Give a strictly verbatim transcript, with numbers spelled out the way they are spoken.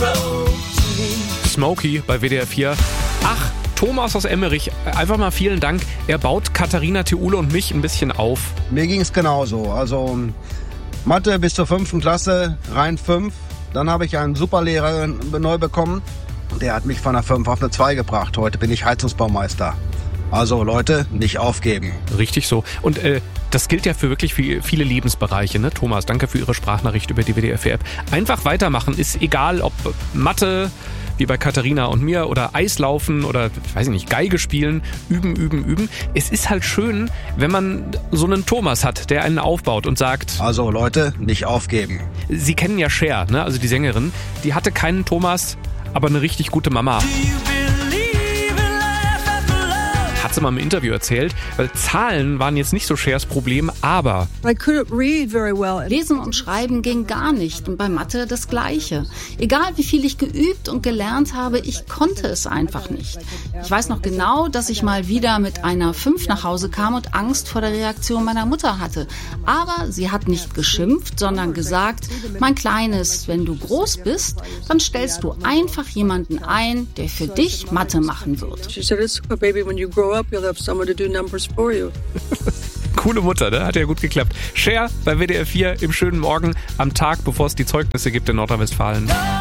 Smokey bei W D R vier. Ach, Thomas aus Emmerich, einfach mal vielen Dank. Er baut Katharina, Theule und mich ein bisschen auf. Mir ging es genauso. Also Mathe bis zur fünften Klasse, rein fünf. Dann habe ich einen Superlehrer neu bekommen. Der hat mich von einer fünf auf eine zwei gebracht. Heute bin ich Heizungsbaumeister. Also Leute, nicht aufgeben. Richtig so. Und äh, das gilt ja für wirklich viele Lebensbereiche, ne? Thomas, danke für Ihre Sprachnachricht über die W D R vier App. Einfach weitermachen, ist egal, ob Mathe, wie bei Katharina und mir, oder Eislaufen oder, weiß ich nicht, Geige spielen, üben, üben, üben. Es ist halt schön, wenn man so einen Thomas hat, der einen aufbaut und sagt... Also Leute, nicht aufgeben. Sie kennen ja Cher, ne? Also die Sängerin, die hatte keinen Thomas, aber eine richtig gute Mama. Hat sie mal im Interview erzählt, weil Zahlen waren jetzt nicht so Chers Problem, aber... Lesen und Schreiben ging gar nicht und bei Mathe das Gleiche. Egal wie viel ich geübt und gelernt habe, ich konnte es einfach nicht. Ich weiß noch genau, dass ich mal wieder mit einer fünf nach Hause kam und Angst vor der Reaktion meiner Mutter hatte. Aber sie hat nicht geschimpft, sondern gesagt, mein Kleines, wenn du groß bist, dann stellst du einfach jemanden ein, der für dich Mathe machen wird. You'll have someone to do numbers for you. Coole Mutter, ne? Hat ja gut geklappt. Cher bei W D R vier im schönen Morgen am Tag, bevor es die Zeugnisse gibt in Nordrhein-Westfalen.